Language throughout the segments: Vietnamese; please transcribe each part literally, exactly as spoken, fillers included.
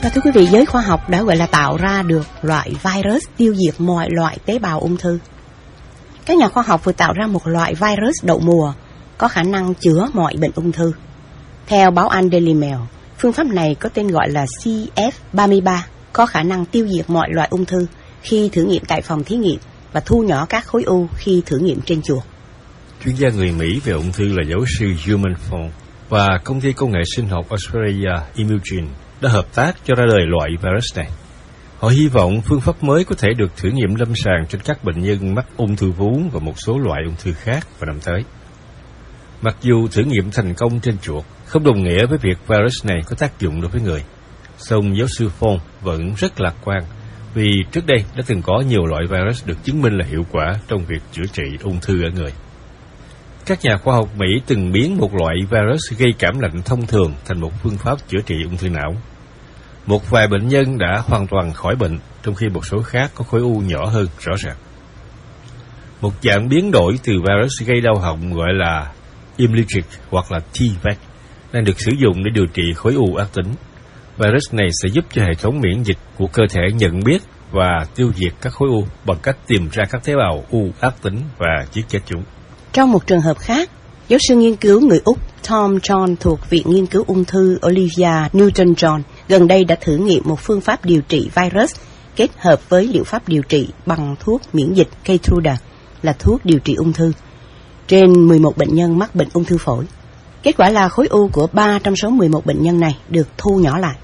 Và thưa quý vị, giới khoa học đã gọi là tạo ra được loại virus tiêu diệt mọi loại tế bào ung thư. Các nhà khoa học vừa tạo ra một loại virus đậu mùa có khả năng chữa mọi bệnh ung thư. Theo báo Anh Daily Mail, phương pháp này có tên gọi là C F ba mươi ba, có khả năng tiêu diệt mọi loại ung thư khi thử nghiệm tại phòng thí nghiệm và thu nhỏ các khối u khi thử nghiệm trên chuột. Chuyên gia người Mỹ về ung thư là giáo sư Human Fong và công ty công nghệ sinh học Australia Immugene đã hợp tác cho ra đời loại virus này. Họ hy vọng phương pháp mới có thể được thử nghiệm lâm sàng trên các bệnh nhân mắc ung thư vú và một số loại ung thư khác vào năm tới. Mặc dù thử nghiệm thành công trên chuột không đồng nghĩa với việc virus này có tác dụng đối với người, song giáo sư Fong vẫn rất lạc quan vì trước đây đã từng có nhiều loại virus được chứng minh là hiệu quả trong việc chữa trị ung thư ở người. Các nhà khoa học Mỹ từng biến một loại virus gây cảm lạnh thông thường thành một phương pháp chữa trị ung thư não. Một vài bệnh nhân đã hoàn toàn khỏi bệnh, trong khi một số khác có khối u nhỏ hơn rõ ràng. Một dạng biến đổi từ virus gây đau họng gọi là Imlygic hoặc là T-VEC đang được sử dụng để điều trị khối u ác tính. Virus này sẽ giúp cho hệ thống miễn dịch của cơ thể nhận biết và tiêu diệt các khối u bằng cách tìm ra các tế bào u ác tính và giết chết chúng. Trong một trường hợp khác, giáo sư nghiên cứu người Úc Tom John thuộc Viện Nghiên cứu Ung thư Olivia Newton-John gần đây đã thử nghiệm một phương pháp điều trị virus kết hợp với liệu pháp điều trị bằng thuốc miễn dịch Keytruda, là thuốc điều trị ung thư, trên mười một bệnh nhân mắc bệnh ung thư phổi. Kết quả là khối u của ba trong số mười một bệnh nhân này được thu nhỏ lại.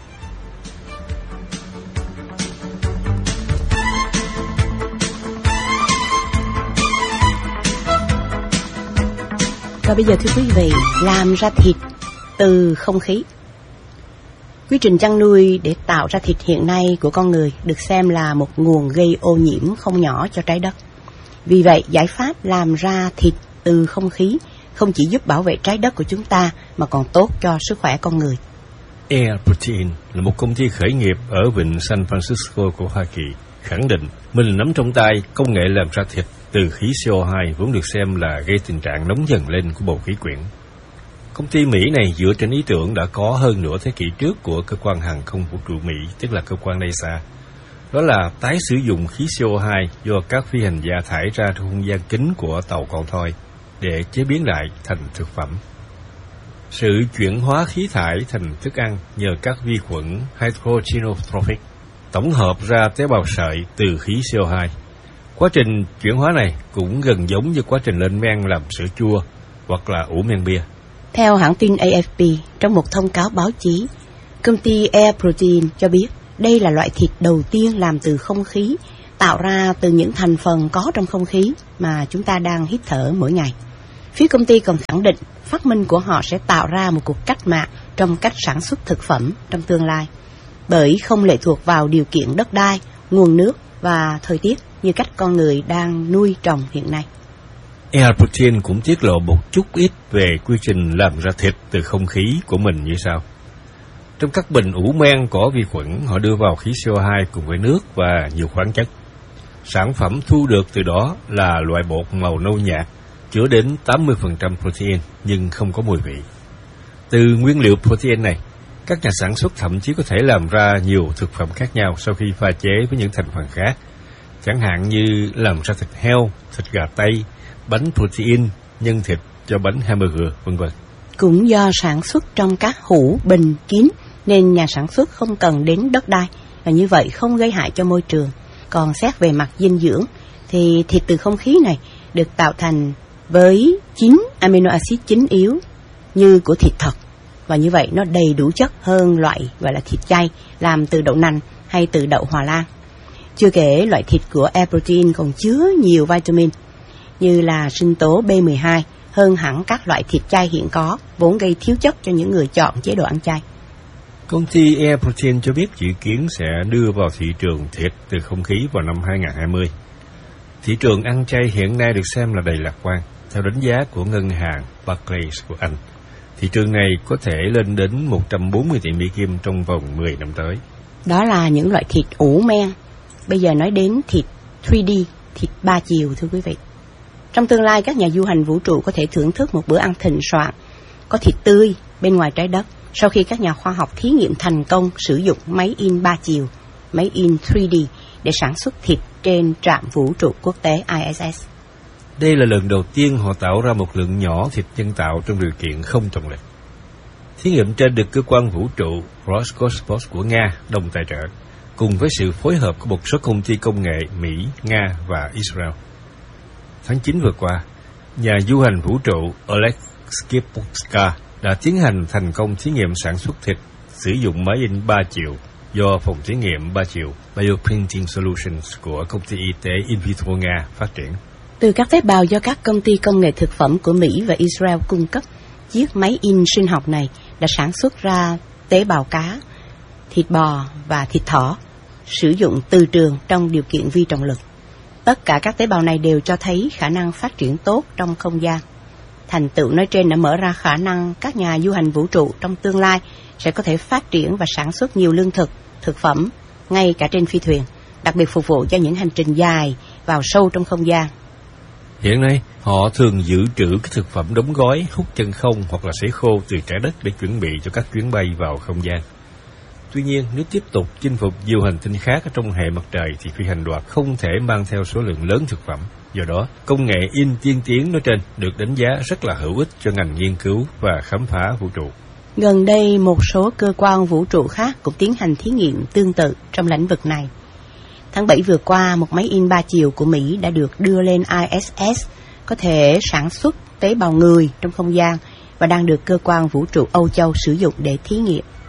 Và bây giờ thưa quý vị, làm ra thịt từ không khí. Quy trình chăn nuôi để tạo ra thịt hiện nay của con người được xem là một nguồn gây ô nhiễm không nhỏ cho trái đất. Vì vậy, giải pháp làm ra thịt từ không khí không chỉ giúp bảo vệ trái đất của chúng ta mà còn tốt cho sức khỏe con người. Air Protein là một công ty khởi nghiệp ở vịnh San Francisco của Hoa Kỳ, khẳng định mình nắm trong tay công nghệ làm ra thịt từ khí C O hai vốn được xem là gây tình trạng nóng dần lên của bầu khí quyển. Công ty Mỹ này dựa trên ý tưởng đã có hơn nửa thế kỷ trước của cơ quan hàng không vũ trụ Mỹ, tức là cơ quan NASA. Đó là tái sử dụng khí C O hai do các phi hành gia thải ra trong không gian kín của tàu con thoi để chế biến lại thành thực phẩm. Sự chuyển hóa khí thải thành thức ăn nhờ các vi khuẩn hydrogenotrophic tổng hợp ra tế bào sợi từ khí C O hai. Quá trình chuyển hóa này cũng gần giống như quá trình lên men làm sữa chua hoặc là ủ men bia. Theo hãng tin A F P, trong một thông cáo báo chí, công ty Air Protein cho biết đây là loại thịt đầu tiên làm từ không khí, tạo ra từ những thành phần có trong không khí mà chúng ta đang hít thở mỗi ngày. Phía công ty còn khẳng định phát minh của họ sẽ tạo ra một cuộc cách mạng trong cách sản xuất thực phẩm trong tương lai, bởi không lệ thuộc vào điều kiện đất đai, nguồn nước và thời tiết như cách con người đang nuôi trồng hiện nay. Air Protein cũng tiết lộ một chút ít về quy trình làm ra thịt từ không khí của mình như sau. Trong các bình ủ men có vi khuẩn, họ đưa vào khí C O hai cùng với nước và nhiều khoáng chất. Sản phẩm thu được từ đó là loại bột màu nâu nhạt, chứa đến tám mươi phần trăm protein nhưng không có mùi vị. Từ nguyên liệu protein này, các nhà sản xuất thậm chí có thể làm ra nhiều thực phẩm khác nhau sau khi pha chế với những thành phần khác, chẳng hạn như làm ra thịt heo, thịt gà Tây, bánh protein, nhân thịt cho bánh hamburger, vân vân. Cũng do sản xuất trong các hũ bình kín nên nhà sản xuất không cần đến đất đai và như vậy không gây hại cho môi trường. Còn xét về mặt dinh dưỡng thì thịt từ không khí này được tạo thành với chín amino acid chính yếu như của thịt thật, và như vậy nó đầy đủ chất hơn loại gọi là thịt chay làm từ đậu nành hay từ đậu Hòa Lan. Chưa kể loại thịt của Air Protein còn chứa nhiều vitamin như là sinh tố B mười hai hơn hẳn các loại thịt chay hiện có, vốn gây thiếu chất cho những người chọn chế độ ăn chay. Công ty Air Protein cho biết dự kiến sẽ đưa vào thị trường thịt từ không khí vào năm hai không hai không. Thị trường ăn chay hiện nay được xem là đầy lạc quan. Theo đánh giá của ngân hàng Barclays của Anh, thị trường này có thể lên đến một trăm bốn mươi tỷ Mỹ Kim trong vòng mười năm tới. Đó là những loại thịt ủ men. Bây giờ nói đến thịt ba D, thịt ba chiều thưa quý vị. Trong tương lai, các nhà du hành vũ trụ có thể thưởng thức một bữa ăn thịnh soạn, có thịt tươi bên ngoài trái đất, sau khi các nhà khoa học thí nghiệm thành công sử dụng máy in ba chiều, máy in ba D để sản xuất thịt trên trạm vũ trụ quốc tế I S S. Đây là lần đầu tiên họ tạo ra một lượng nhỏ thịt nhân tạo trong điều kiện không trọng lực. Thí nghiệm trên được cơ quan vũ trụ Roscosmos của Nga đồng tài trợ, cùng với sự phối hợp của một số công ty công nghệ Mỹ, Nga và Israel. Tháng chín vừa qua, nhà du hành vũ trụ Oleg Skipowska đã tiến hành thành công thí nghiệm sản xuất thịt sử dụng máy in ba chiều do phòng thí nghiệm ba chiều Bioprinting Solutions của công ty y tế in vitro Nga phát triển. Từ các tế bào do các công ty công nghệ thực phẩm của Mỹ và Israel cung cấp, chiếc máy in sinh học này đã sản xuất ra tế bào cá, thịt bò và thịt thỏ, sử dụng từ trường trong điều kiện vi trọng lực. Tất cả các tế bào này đều cho thấy khả năng phát triển tốt trong không gian. Thành tựu nói trên đã mở ra khả năng các nhà du hành vũ trụ trong tương lai sẽ có thể phát triển và sản xuất nhiều lương thực, thực phẩm, ngay cả trên phi thuyền, đặc biệt phục vụ cho những hành trình dài vào sâu trong không gian. Hiện nay, họ thường dự trữ các thực phẩm đóng gói, hút chân không hoặc là sấy khô từ trái đất để chuẩn bị cho các chuyến bay vào không gian. Tuy nhiên, nếu tiếp tục chinh phục nhiều hành tinh khác ở trong hệ mặt trời thì phi hành đoàn không thể mang theo số lượng lớn thực phẩm. Do đó, công nghệ in tiên tiến nói trên được đánh giá rất là hữu ích cho ngành nghiên cứu và khám phá vũ trụ. Gần đây, một số cơ quan vũ trụ khác cũng tiến hành thí nghiệm tương tự trong lĩnh vực này. Tháng bảy vừa qua, một máy in ba chiều của Mỹ đã được đưa lên I S S, có thể sản xuất tế bào người trong không gian và đang được cơ quan vũ trụ Âu Châu sử dụng để thí nghiệm.